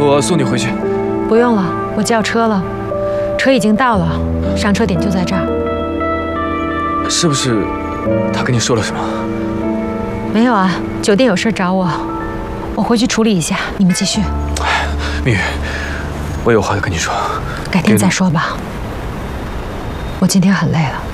我送你回去。 不用了，我叫车了，车已经到了，上车点就在这儿。 是不是他跟你说了什么？ 没有啊，酒店有事找我，我回去处理一下，你们继续。 蜜雨，我有话要跟你说。 改天再说吧，我今天很累了。